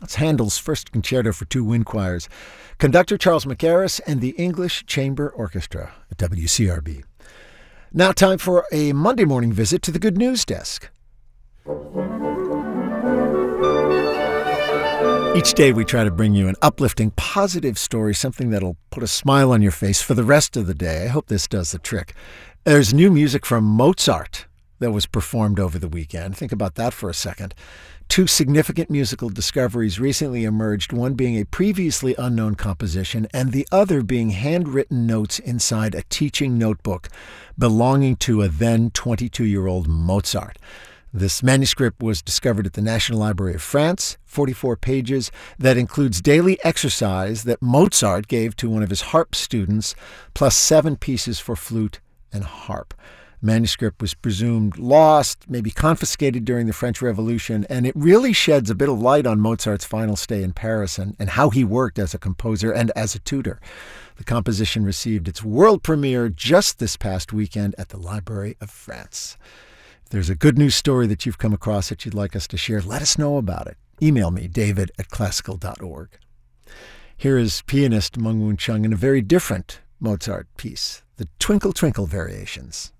It's Handel's First Concerto for Two Wind Choirs. Conductor Charles McGarris and the English Chamber Orchestra at WCRB. Now time for a Monday morning visit to the Good News Desk. Each day we try to bring you an uplifting, positive story, something that'll put a smile on your face for the rest of the day. I hope this does the trick. There's new music from Mozart that was performed over the weekend. Think about that for a second. Two significant musical discoveries recently emerged, one being a previously unknown composition and the other being handwritten notes inside a teaching notebook belonging to a then 22-year-old Mozart. This manuscript was discovered at the National Library of France, 44 pages, that includes daily exercise that Mozart gave to one of his harp students, plus 7 pieces for flute and harp. The manuscript was presumed lost, maybe confiscated during the French Revolution, and it really sheds a bit of light on Mozart's final stay in Paris and how he worked as a composer and as a tutor. The composition received its world premiere just this past weekend at the Library of France. If there's a good news story that you've come across that you'd like us to share, let us know about it. Email me, david@classical.org. Here is pianist Meng Woon Chung in a very different Mozart piece, the Twinkle Twinkle Variations.